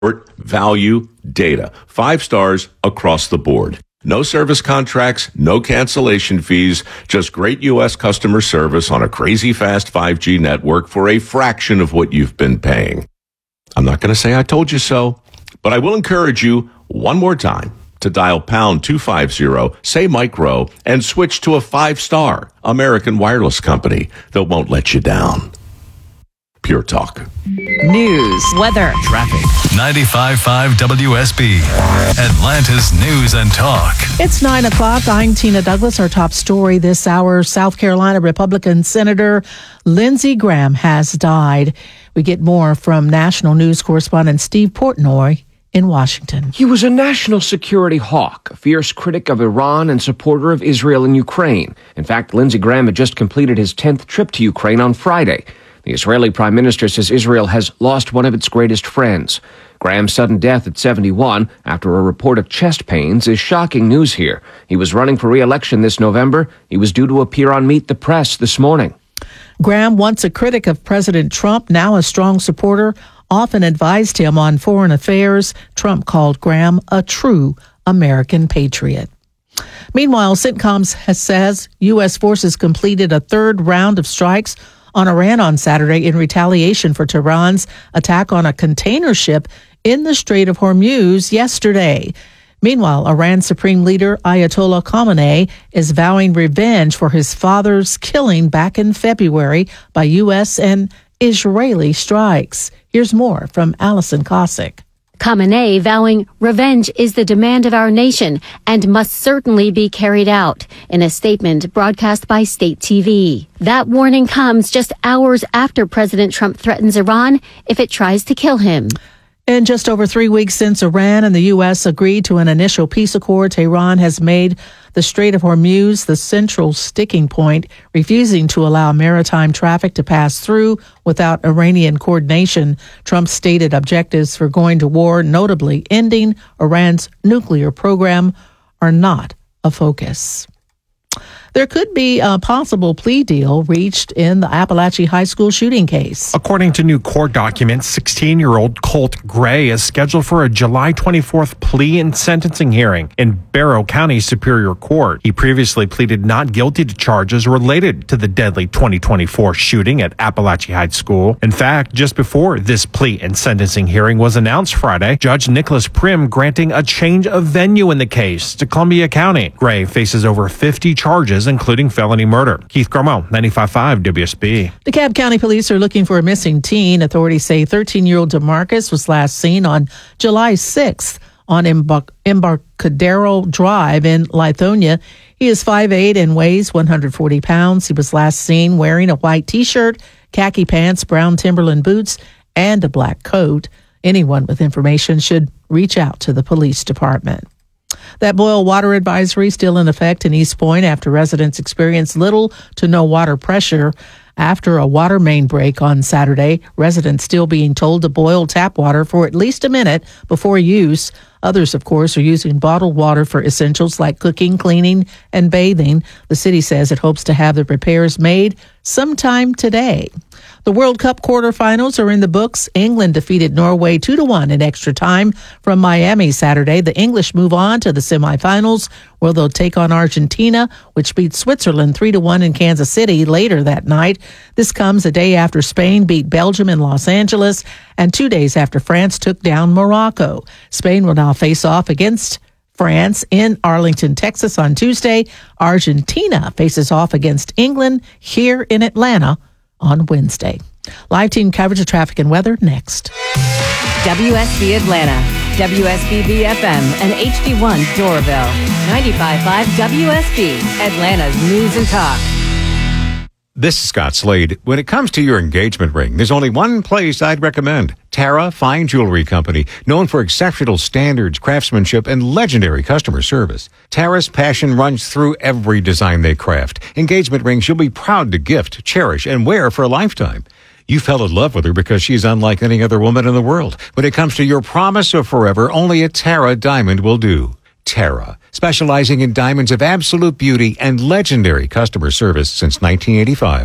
value, data. 5 stars across the board. No service contracts, no cancellation fees, just great U.S. customer service on a crazy fast 5G network for a fraction of what you've been paying. I'm not going to say I told you so, but I will encourage you one more time to dial pound 250, say micro, and switch to a 5-star American wireless company that won't let you down. Pure Talk. News, weather, traffic. 95.5 WSB, Atlanta's News and Talk. It's 9 o'clock. I'm Tina Douglas. Our top story this hour, South Carolina Republican Senator Lindsey Graham has died. We get more from national news correspondent Steve Portnoy in Washington. He was a national security hawk, a fierce critic of Iran and supporter of Israel and Ukraine. In fact, Lindsey Graham had just completed his 10th trip to Ukraine on Friday. The Israeli prime minister says Israel has lost one of its greatest friends. Graham's sudden death at 71 after a report of chest pains is shocking news here. He was running for re-election this November. He was due to appear on Meet the Press this morning. Graham, once a critic of President Trump, now a strong supporter, often advised him on foreign affairs. Trump called Graham a true American patriot. Meanwhile, CENTCOM says U.S. forces completed a third round of strikes on Iran on Saturday in retaliation for Tehran's attack on a container ship in the Strait of Hormuz yesterday. Meanwhile, Iran's Supreme Leader Ayatollah Khamenei is vowing revenge for his father's killing back in February by U.S. and Israeli strikes. Here's more from Allison Cossack. Khamenei vowing revenge is the demand of our nation and must certainly be carried out in a statement broadcast by state TV. That warning comes just hours after President Trump threatens Iran if it tries to kill him. In just over 3 weeks since Iran and the U.S. agreed to an initial peace accord, Tehran has made the Strait of Hormuz the central sticking point, refusing to allow maritime traffic to pass through without Iranian coordination. Trump's stated objectives for going to war, notably ending Iran's nuclear program, are not a focus. There could be a possible plea deal reached in the Appalachia High School shooting case. According to new court documents, 16-year-old Colt Gray is scheduled for a July 24th plea and sentencing hearing in Barrow County Superior Court. He previously pleaded not guilty to charges related to the deadly 2024 shooting at Appalachia High School. In fact, just before this plea and sentencing hearing was announced Friday, Judge Nicholas Prim granting a change of venue in the case to Columbia County. Gray faces over 50 charges, including felony murder. Keith Gromo, 95.5 WSB. DeKalb County Police are looking for a missing teen. Authorities say 13-year-old DeMarcus was last seen on July 6th on Embarcadero Drive in Lithonia. He is 5'8" and weighs 140 pounds. He was last seen wearing a white T-shirt, khaki pants, brown Timberland boots, and a black coat. Anyone with information should reach out to the police department. That boil water advisory still in effect in East Point after residents experienced little to no water pressure after a water main break on Saturday. Residents still being told to boil tap water for at least a minute before use. Others, of course, are using bottled water for essentials like cooking, cleaning, and bathing. The city says it hopes to have the repairs made sometime today. The World Cup quarterfinals are in the books. England defeated Norway 2-1 in extra time from Miami Saturday. The English move on to the semifinals, where they'll take on Argentina, which beat Switzerland 3-1 in Kansas City later that night. This comes a day after Spain beat Belgium in Los Angeles and 2 days after France took down Morocco. Spain will now face off against France in Arlington, Texas on Tuesday. Argentina faces off against England here in Atlanta on Wednesday. Live team coverage of traffic and weather next. WSB Atlanta, WSB FM, and HD1 Doraville. 95.5 WSB, Atlanta's News and Talk. This is Scott Slade. When it comes to your engagement ring, there's only one place I'd recommend. Tara Fine Jewelry Company, known for exceptional standards, craftsmanship, and legendary customer service. Tara's passion runs through every design they craft. Engagement rings you'll be proud to gift, cherish, and wear for a lifetime. You fell in love with her because she's unlike any other woman in the world. When it comes to your promise of forever, only a Tara diamond will do. Tara, specializing in diamonds of absolute beauty and legendary customer service since 1985.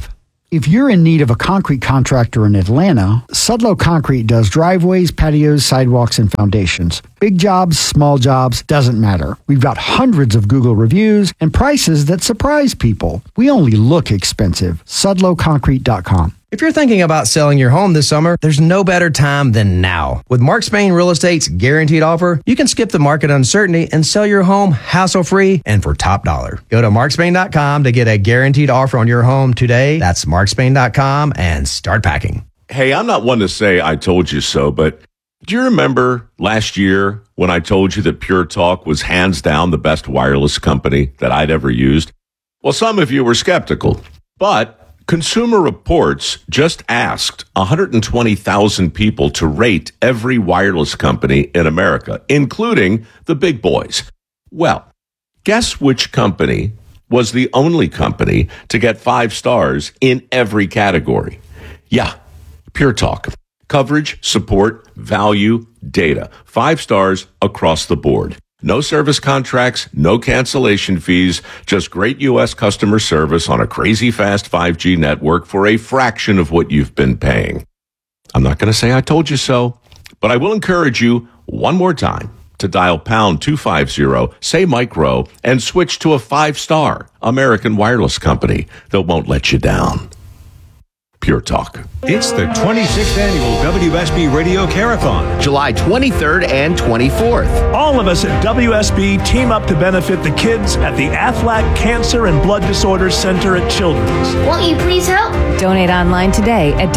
If you're in need of a concrete contractor in Atlanta, Sudlow Concrete does driveways, patios, sidewalks, and foundations. Big jobs, small jobs, doesn't matter. We've got hundreds of Google reviews and prices that surprise people. We only look expensive. SudlowConcrete.com. If you're thinking about selling your home this summer, there's no better time than now. With Mark Spain Real Estate's guaranteed offer, you can skip the market uncertainty and sell your home hassle-free and for top dollar. Go to markspain.com to get a guaranteed offer on your home today. That's markspain.com and start packing. Hey, I'm not one to say I told you so, but do you remember last year when I told you that Pure Talk was hands down the best wireless company that I'd ever used? Well, some of you were skeptical, but Consumer Reports just asked 120,000 people to rate every wireless company in America, including the big boys. Well, guess which company was the only company to get 5 stars in every category? Yeah, Pure Talk. Coverage, support, value, data. 5 stars across the board. No service contracts, no cancellation fees, just great U.S. customer service on a crazy fast 5G network for a fraction of what you've been paying. I'm not going to say I told you so, but I will encourage you one more time to dial pound 250, say micro, and switch to a 5-star American wireless company that won't let you down. Pure Talk. It's the 26th annual WSB Radio Carathon. July 23rd and 24th. All of us at WSB team up to benefit the kids at the Aflac Cancer and Blood Disorders Center at Children's. Won't you please help? Donate online today at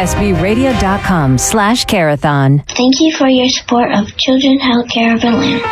WSBradio.com/carathon. Thank you for your support of Children's Healthcare of Atlanta.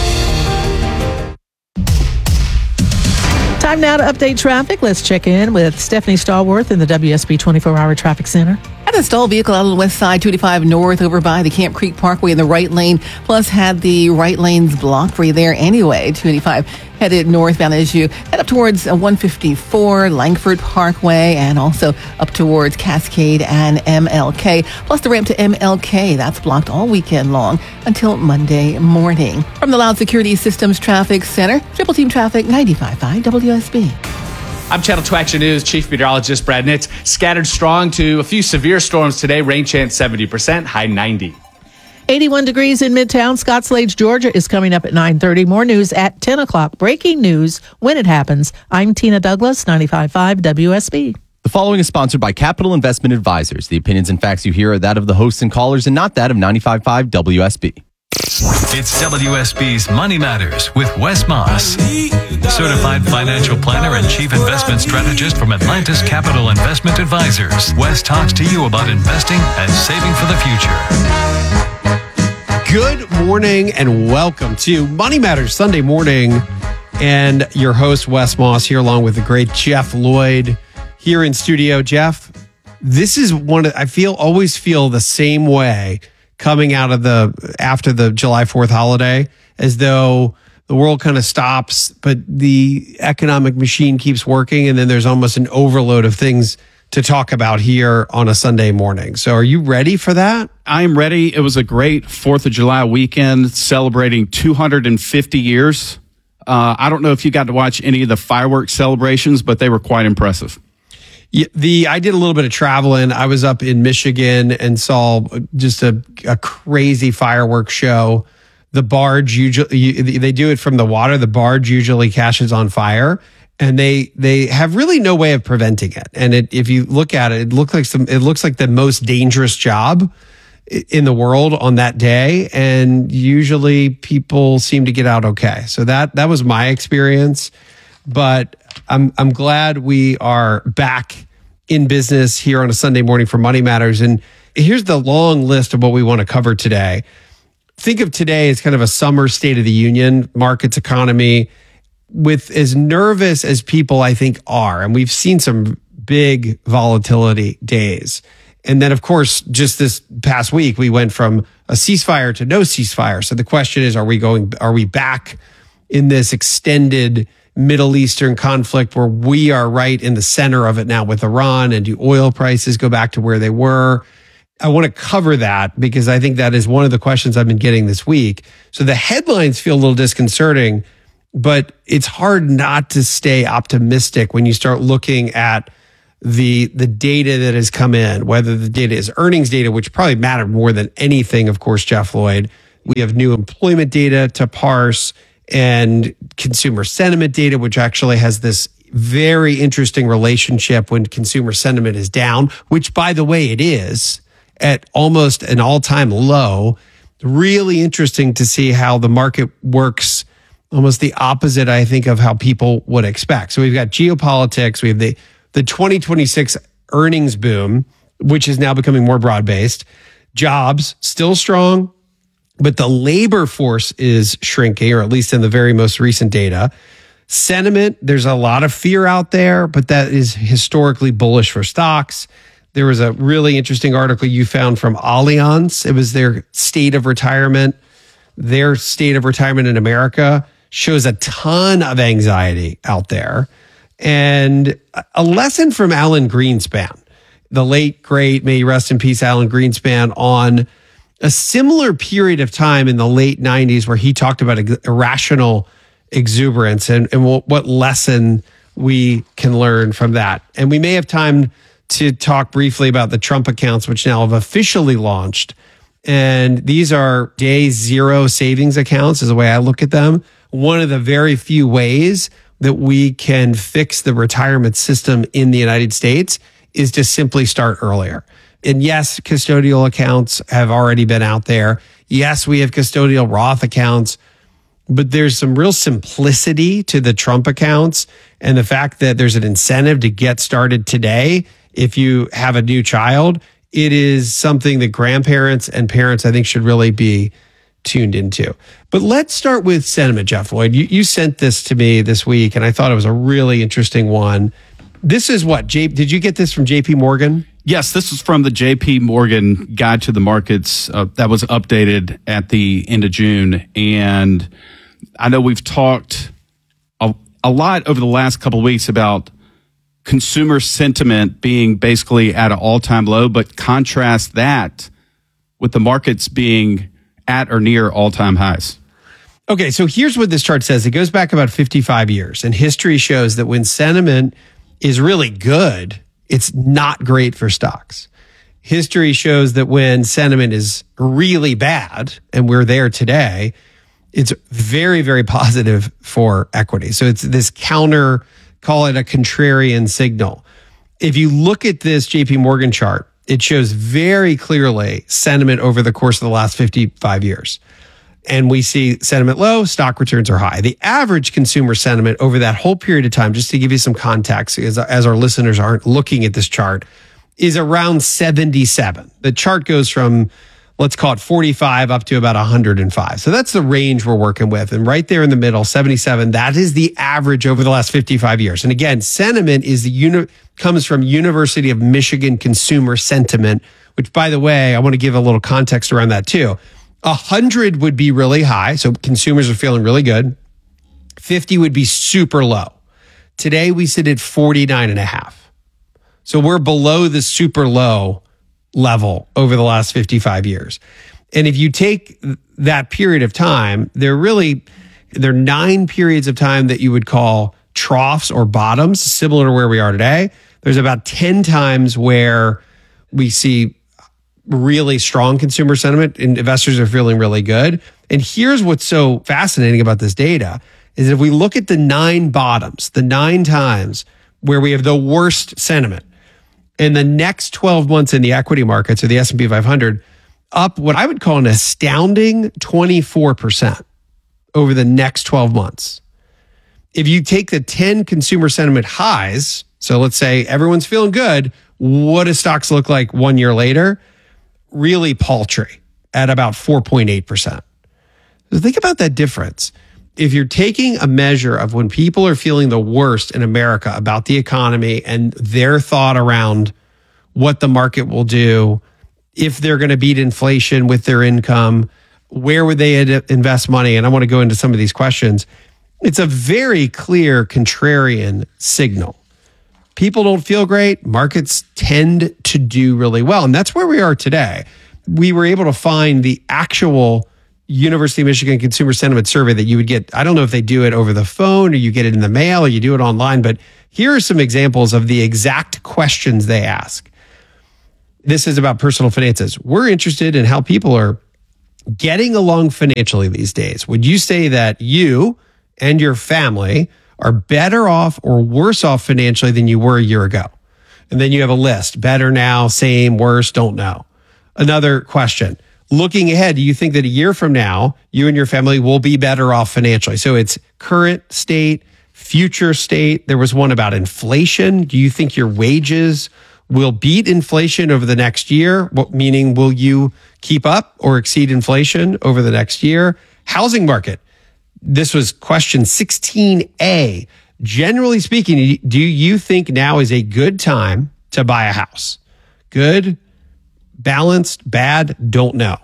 Time now to update traffic. Let's check in with Stephanie Stallworth in the WSB 24-hour traffic center. Had a stalled vehicle out on the west side, 285 north, over by the Camp Creek Parkway in the right lane. Plus had the right lanes blocked for you there anyway. 285 headed northbound as you head up towards 154 Langford Parkway and also up towards Cascade and MLK. Plus the ramp to MLK, that's blocked all weekend long until Monday morning. From the Loud Security Systems Traffic Center, Triple Team Traffic 95.5 WSB. I'm Channel 2 Action News Chief Meteorologist Brad Nitz. Scattered strong to a few severe storms today. Rain chance 70%, high 90. 81 degrees in Midtown. Scottsdale, Georgia is coming up at 9:30. More news at 10 o'clock. Breaking news when it happens. I'm Tina Douglas, 95.5 WSB. The following is sponsored by Capital Investment Advisors. The opinions and facts you hear are that of the hosts and callers and not that of 95.5 WSB. It's WSB's Money Matters with Wes Moss, certified financial planner and chief investment strategist from Atlantis Capital Investment Advisors. Wes talks to you about investing and saving for the future. Good morning and welcome to Money Matters Sunday morning. And your host, Wes Moss, here along with the great Jeff Lloyd here in studio. Jeff, this is always feel the same way coming out of after the July 4th holiday, as though the world kind of stops, but the economic machine keeps working. And then there's almost an overload of things to talk about here on a Sunday morning. So are you ready for that? I'm ready. It was a great 4th of July weekend celebrating 250 years. I don't know if you got to watch any of the fireworks celebrations, but they were quite impressive. I did a little bit of traveling. I was up in Michigan and saw just a crazy fireworks show. The barge they do it from the water. The barge usually catches on fire, and they have really no way of preventing it. And if you look at it, it looks like the most dangerous job in the world on that day. And usually people seem to get out okay. So that was my experience. But I'm glad we are back in business here on a Sunday morning for Money Matters. And here's the long list of what we want to cover today. Think of today as kind of a summer State of the Union, markets, economy, with as nervous as people, I think, are. And we've seen some big volatility days. And then, of course, just this past week, we went from a ceasefire to no ceasefire. So the question is, are we back in this extended Middle Eastern conflict where we are right in the center of it now with Iran? And do oil prices go back to where they were? I want to cover that because I think that is one of the questions I've been getting this week. So the headlines feel a little disconcerting, but it's hard not to stay optimistic when you start looking at the data that has come in, whether the data is earnings data, which probably mattered more than anything, of course, Jeff Lloyd. We have new employment data to parse and consumer sentiment data, which actually has this very interesting relationship when consumer sentiment is down, which, by the way, it is at almost an all-time low. Really interesting to see how the market works, almost the opposite, I think, of how people would expect. So we've got geopolitics, we have the 2026 earnings boom, which is now becoming more broad-based. Jobs, still strong, but the labor force is shrinking, or at least in the very most recent data. Sentiment, there's a lot of fear out there, but that is historically bullish for stocks. There was a really interesting article you found from Allianz. It was their state of retirement. Their state of retirement in America shows a ton of anxiety out there. And a lesson from Alan Greenspan, the late, great, may he rest in peace, Alan Greenspan, on a similar period of time in the late 90s where he talked about irrational exuberance and what lesson we can learn from that. And we may have time to talk briefly about the Trump accounts, which now have officially launched. And these are day zero savings accounts is the way I look at them. One of the very few ways that we can fix the retirement system in the United States is to simply start earlier. And yes, custodial accounts have already been out there. Yes, we have custodial Roth accounts, but there's some real simplicity to the Trump accounts and the fact that there's an incentive to get started today. If you have a new child, it is something that grandparents and parents, I think, should really be tuned into. But let's start with sentiment, Jeff Lloyd. You sent this to me this week, and I thought it was a really interesting one. This is what, did you get this from JP Morgan? Yes, this is from the JP Morgan Guide to the Markets that was updated at the end of June. And I know we've talked a lot over the last couple of weeks about consumer sentiment being basically at an all-time low, but contrast that with the markets being at or near all-time highs. Okay, so here's what this chart says. It goes back about 55 years, and history shows that when sentiment is really good, it's not great for stocks. History shows that when sentiment is really bad, and we're there today, it's very, very positive for equity. So it's this counter, call it a contrarian signal. If you look at this JP Morgan chart, it shows very clearly sentiment over the course of the last 55 years. And we see sentiment low, stock returns are high. The average consumer sentiment over that whole period of time, just to give you some context, as our listeners aren't looking at this chart, is around 77. The chart goes from, let's call it 45 up to about 105. So that's the range we're working with. And right there in the middle, 77, that is the average over the last 55 years. And again, sentiment is comes from University of Michigan Consumer Sentiment, which, by the way, I want to give a little context around that too. 100 would be really high, so consumers are feeling really good. 50 would be super low. Today, we sit at 49.5. So we're below the super low level over the last 55 years. And if you take that period of time, there are 9 periods of time that you would call troughs or bottoms, similar to where we are today. There's about 10 times where we see really strong consumer sentiment and investors are feeling really good. And here's what's so fascinating about this data is if we look at the 9 bottoms, the 9 times where we have the worst sentiment, in the next 12 months in the equity markets or the S&P 500, up what I would call an astounding 24% over the next 12 months. If you take the 10 consumer sentiment highs, so let's say everyone's feeling good, what do stocks look like 1 year later? Really paltry at about 4.8%. So think about that difference. If you're taking a measure of when people are feeling the worst in America about the economy and their thought around what the market will do, if they're going to beat inflation with their income, where would they invest money? And I want to go into some of these questions. It's a very clear contrarian signal. People don't feel great. Markets tend to do really well. And that's where we are today. We were able to find the actual University of Michigan Consumer Sentiment Survey that you would get. I don't know if they do it over the phone or you get it in the mail or you do it online, but Here are some examples of the exact questions they ask. This is about personal finances. We're interested in how people are getting along financially these days. Would you say that you and your family are better off or worse off financially than you were a year ago? And then you have a list: better now, same, worse, don't know. Another question: looking ahead, do you think that a year from now, you and your family will be better off financially? So it's current state, future state. There was one about inflation. Do you think your wages will beat inflation over the next year? Meaning, will you keep up or exceed inflation over the next year? Housing market. This was question 16A. Generally speaking, do you think now is a good time to buy a house? Good, balanced, bad, don't know.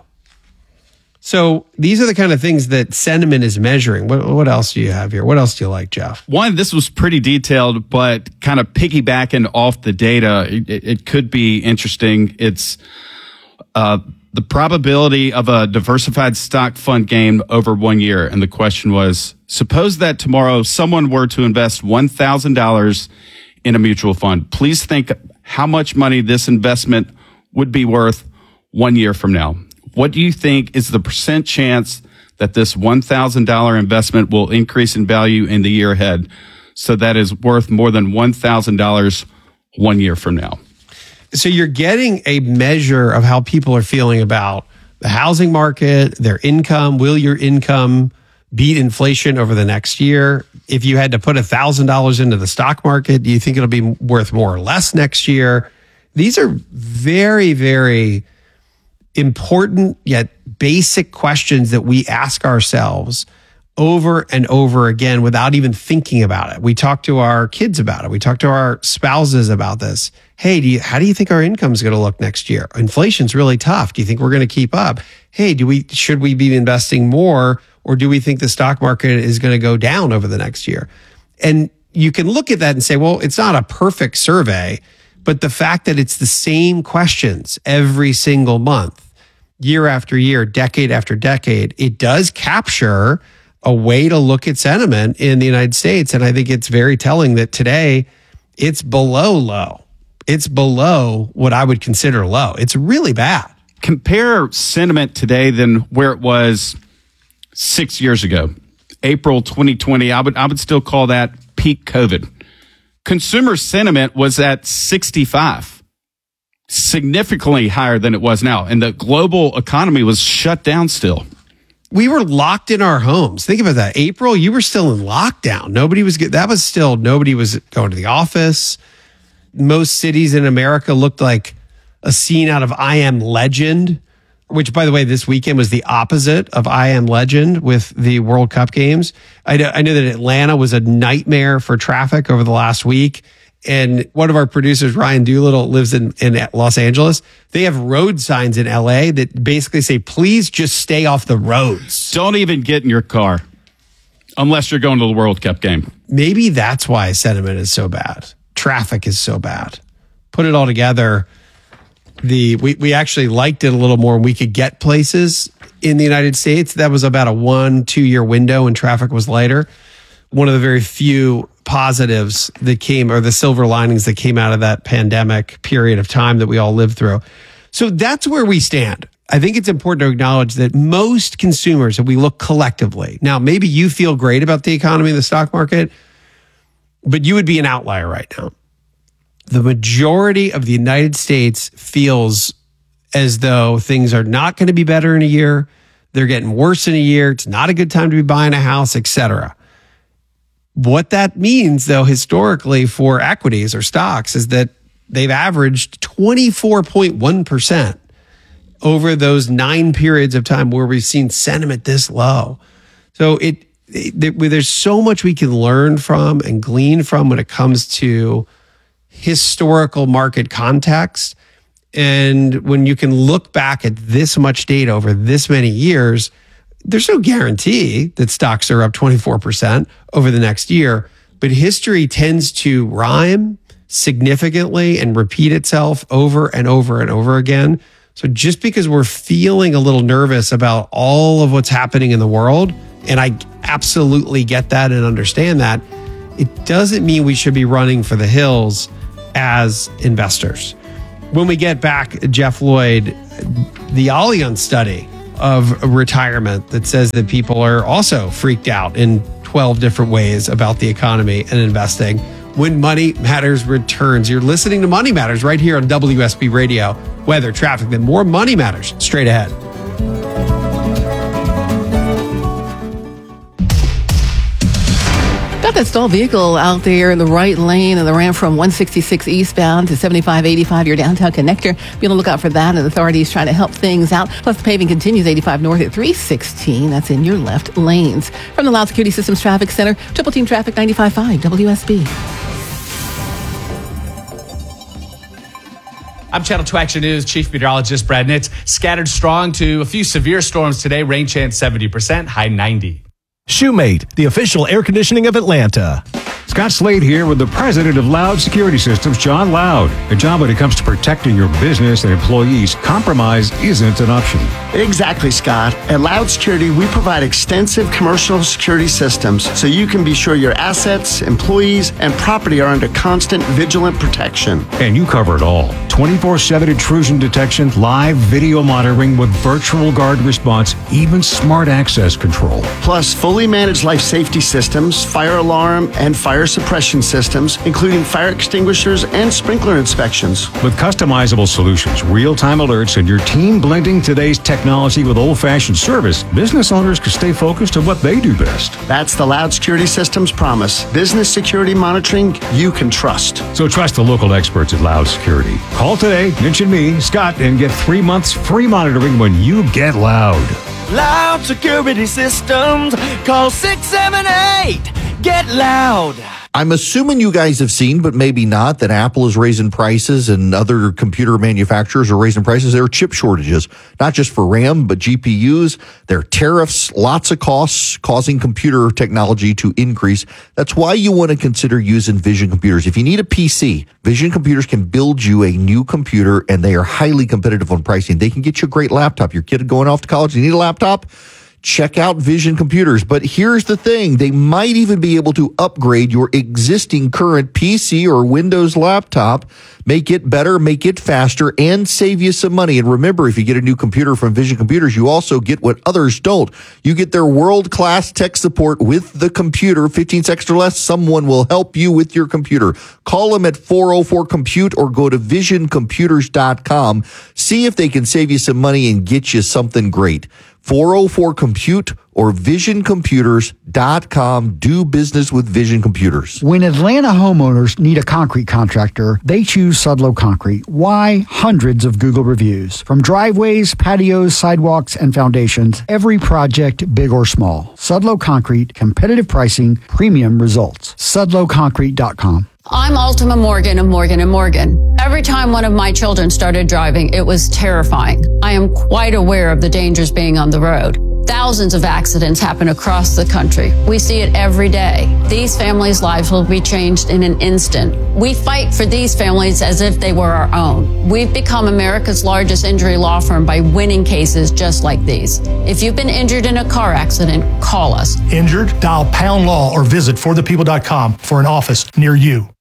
So these are the kind of things that sentiment is measuring. What else do you have here? What else do you like, Jeff? One, this was pretty detailed, but kind of piggybacking off the data, it could be interesting. It's the probability of a diversified stock fund gain over 1 year. And the question was, suppose that tomorrow someone were to invest $1,000 in a mutual fund. Please think how much money this investment would be worth 1 year from now. What do you think is the percent chance that this $1,000 investment will increase in value in the year ahead? So that is worth more than $1,000 1 year from now. So you're getting a measure of how people are feeling about the housing market, their income. Will your income beat inflation over the next year? If you had to put $1,000 into the stock market, do you think it'll be worth more or less next year? These are very, very important yet basic questions that we ask ourselves over and over again without even thinking about it. We talk to our kids about it. We talk to our spouses about this. Hey, how do you think our income is going to look next year? Inflation's really tough. Do you think we're going to keep up? Hey, should we be investing more, or do we think the stock market is going to go down over the next year? And you can look at that and say, well, it's not a perfect survey, but the fact that it's the same questions every single month, year after year, decade after decade, it does capture a way to look at sentiment in the United States. And I think it's very telling that today it's below low. It's below what I would consider low. It's really bad. Compare sentiment today than where it was 6 years ago. April 2020, I would still call that peak COVID. Consumer sentiment was at 65, significantly higher than it was now. And the global economy was shut down still. We were locked in our homes. Think about that. April, you were still in lockdown. Nobody was going to the office. Most cities in America looked like a scene out of I Am Legend, which, by the way, this weekend was the opposite of I Am Legend with the World Cup games. I know that Atlanta was a nightmare for traffic over the last week. And one of our producers, Ryan Doolittle, lives in Los Angeles. They have road signs in LA that basically say, please just stay off the roads. Don't even get in your car unless you're going to the World Cup game. Maybe that's why sentiment is so bad. Traffic is so bad. Put it all together. We actually liked it a little more when we could get places in the United States. That was about a 1-2 year window when traffic was lighter. One of the very few positives that came, or the silver linings that came out of that pandemic period of time that we all lived through. So that's where we stand. I think it's important to acknowledge that most consumers, if we look collectively, now maybe you feel great about the economy and the stock market, but you would be an outlier right now. The majority of the United States feels as though things are not going to be better in a year. They're getting worse in a year. It's not a good time to be buying a house, etc. What that means, though, historically for equities or stocks is that they've averaged 24.1% over those 9 periods of time where we've seen sentiment this low. So there's so much we can learn from and glean from when it comes to historical market context. And when you can look back at this much data over this many years, there's no guarantee that stocks are up 24% over the next year, but history tends to rhyme significantly and repeat itself over and over and over again. So just because we're feeling a little nervous about all of what's happening in the world, and I absolutely get that and understand that, it doesn't mean we should be running for the hills as investors. When we get back, Jeff Lloyd, the Allianz study of retirement that says that people are also freaked out in 12 different ways about the economy and investing. When Money Matters returns, you're listening to Money Matters right here on WSB Radio. Weather, traffic, then more Money Matters straight ahead. Got that stalled vehicle out there in the right lane of the ramp from 166 eastbound to 7585, your downtown connector. Be on the lookout for that, and authorities trying to help things out. Plus, the paving continues 85 north at 316. That's in your left lanes. From the Loud Security Systems Traffic Center, Triple Team Traffic 95.5 WSB. I'm Channel 2 Action News Chief Meteorologist Brad Nitz. Scattered strong to a few severe storms today. Rain chance 70%, high 90. Shoemate, the official air conditioning of Atlanta. Scott Slade here with the president of Loud Security Systems, John Loud. And John, when it comes to protecting your business and employees, compromise isn't an option. Exactly, Scott. At Loud Security, we provide extensive commercial security systems so you can be sure your assets, employees, and property are under constant vigilant protection. And you cover it all. 24/7 intrusion detection, live video monitoring with virtual guard response, even smart access control. Plus, fully managed life safety systems, fire alarm, and fire suppression systems, including fire extinguishers and sprinkler inspections. With customizable solutions, real-time alerts, and your team blending today's technology with old-fashioned service, business owners can stay focused on what they do best. That's the Loud Security Systems promise. Business security monitoring you can trust. So trust the local experts at Loud Security. Call today, mention me, Scott, and get 3 months free monitoring when you get Loud. Loud Security Systems. Call 678. Get Loud. I'm assuming you guys have seen, but maybe not, that Apple is raising prices and other computer manufacturers are raising prices. There are chip shortages, not just for RAM, but GPUs. There are tariffs, lots of costs causing computer technology to increase. That's why you want to consider using Vision Computers. If you need a PC, Vision Computers can build you a new computer, and they are highly competitive on pricing. They can get you a great laptop. Your kid going off to college, you need a laptop? Check out Vision Computers. But here's the thing. They might even be able to upgrade your existing current PC or Windows laptop, make it better, make it faster, and save you some money. And remember, if you get a new computer from Vision Computers, you also get what others don't. You get their world-class tech support with the computer. 15 seconds or less, someone will help you with your computer. Call them at 404-COMPUTE or go to visioncomputers.com. See if they can save you some money and get you something great. 404-COMPUTE or visioncomputers.com. Do business with Vision Computers. When Atlanta homeowners need a concrete contractor, they choose Sudlow Concrete. Why? Hundreds of Google reviews. From driveways, patios, sidewalks, and foundations, every project, big or small. Sudlow Concrete, competitive pricing, premium results. SudlowConcrete.com. I'm Ultima Morgan of Morgan & Morgan. Every time one of my children started driving, it was terrifying. I am quite aware of the dangers being on the road. Thousands of accidents happen across the country. We see it every day. These families' lives will be changed in an instant. We fight for these families as if they were our own. We've become America's largest injury law firm by winning cases just like these. If you've been injured in a car accident, call us. Injured? Dial #law or visit forthepeople.com for an office near you.